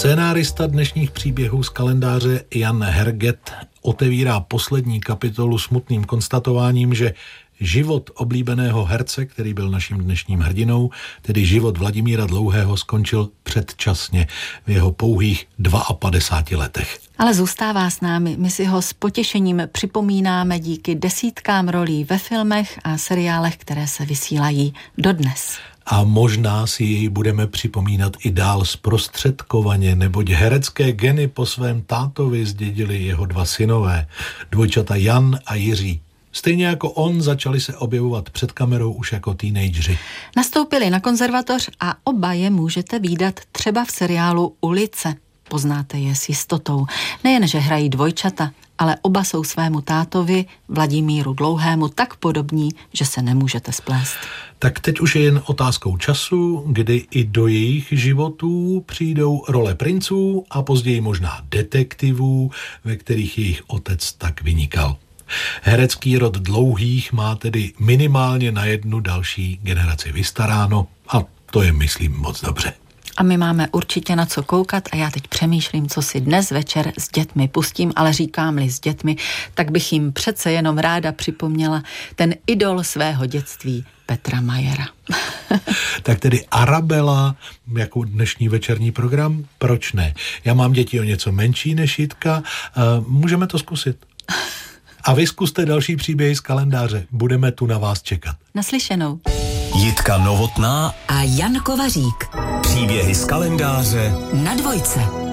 Scénárista dnešních příběhů z kalendáře Jan Herget otevírá poslední kapitolu smutným konstatováním, že život oblíbeného herce, který byl naším dnešním hrdinou, tedy život Vladimíra Dlouhého, skončil předčasně v jeho pouhých 52 letech. Ale zůstává s námi, my si ho s potěšením připomínáme díky desítkám rolí ve filmech a seriálech, které se vysílají dodnes. A možná si jej budeme připomínat i dál zprostředkovaně, neboť herecké geny po svém tátovi zdědili jeho dva synové, dvojčata Jan a Jiří. Stejně jako on začali se objevovat před kamerou už jako teenageři. Nastoupili na konzervatoř a oba je můžete vídat třeba v seriálu Ulice. Poznáte je s jistotou. Nejen, že hrají dvojčata, ale oba jsou svému tátovi, Vladimíru Dlouhému, tak podobní, že se nemůžete splést. Tak teď už je jen otázkou času, kdy i do jejich životů přijdou role princů a později možná detektivů, ve kterých jejich otec tak vynikal. Herecký rod Dlouhých má tedy minimálně na jednu další generaci vystaráno a to je, myslím, moc dobře. A my máme určitě na co koukat a já teď přemýšlím, co si dnes večer s dětmi pustím, ale říkám-li s dětmi, tak bych jim přece jenom ráda připomněla ten idol svého dětství, Petra Majera. Tak tedy Arabela jako dnešní večerní program? Proč ne? Já mám děti o něco menší než Jitka, můžeme to zkusit. A vy zkuste další příběhy z kalendáře. Budeme tu na vás čekat. Naslyšenou. Jitka Novotná a Jan Kovařík. Příběhy z kalendáře na Dvojce.